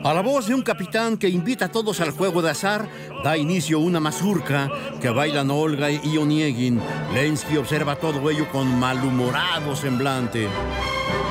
A la voz de un capitán que invita a todos al juego de azar, da inicio una mazurca que bailan Olga y Oniegin. Lenski observa todo ello con malhumorado semblante.